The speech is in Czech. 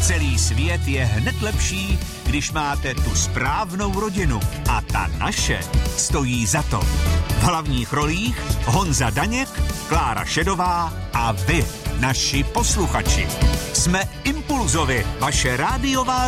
Celý svět je hned lepší, když máte tu správnou rodinu. A ta naše stojí za to. V hlavních rolích Honza Daněk, Klára Šedová a vy, naši posluchači. Jsme Impulzovi, vaše rádiová